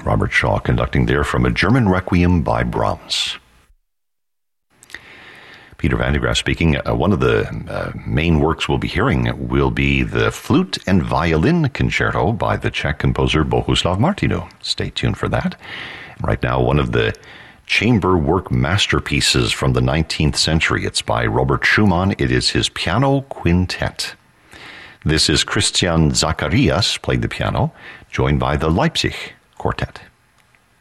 Robert Shaw conducting there from a German Requiem by Brahms. Peter van de Graaf speaking. One of the main works we'll be hearing will be the Flute and Violin Concerto by the Czech composer Bohuslav Martinu. Stay tuned for that. Right now, one of the chamber work masterpieces from the 19th century. It's by Robert Schumann. It is his piano quintet. This is Christian Zacharias played the piano, joined by the Leipzig Quartet.